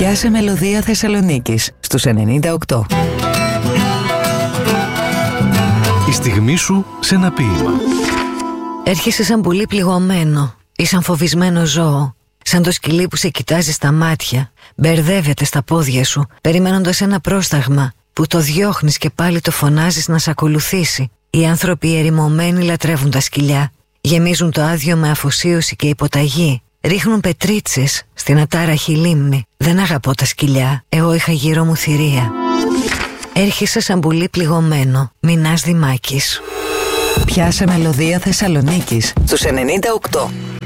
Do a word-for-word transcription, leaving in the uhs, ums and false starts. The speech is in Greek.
Πιάσε μελωδία Θεσσαλονίκης στους ενενήντα οκτώ. Η στιγμή σου σε ένα ποίημα. Έρχεσαι σαν πουλί πληγωμένο ή σαν φοβισμένο ζώο, σαν το σκυλί που σε κοιτάζει στα μάτια, μπερδεύεται στα πόδια σου, περιμένοντας ένα πρόσταγμα που το διώχνεις και πάλι το φωνάζεις να σε ακολουθήσει. Οι άνθρωποι ερημωμένοι λατρεύουν τα σκυλιά, γεμίζουν το άδειο με αφοσίωση και υποταγή. Ρίχνουν πετρίτσες στην ατάραχη λίμνη. Δεν αγαπώ τα σκυλιά, εγώ είχα γύρω μου θηρία. Έρχεσαι σαν πουλί πληγωμένο, Μινάς Δημάκης. Πιάσε μελωδία Θεσσαλονίκης στους ενενήντα οκτώ.